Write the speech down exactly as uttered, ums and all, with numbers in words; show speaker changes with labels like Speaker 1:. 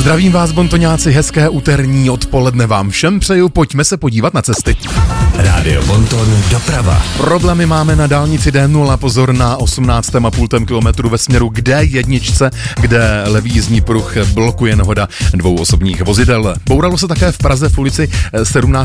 Speaker 1: Zdravím vás, bontoňáci, hezké úterní odpoledne vám všem přeju, pojďme se podívat na cesty.
Speaker 2: Rádio Bonton doprava.
Speaker 1: Problémy máme na dálnici D nula, pozor na osmnáct celá pět kilometru ve směru k D jedna, kde levý jízdní pruh blokuje nehoda dvou osobních vozidel. Bouralo se také v Praze v ulici sedmnáctého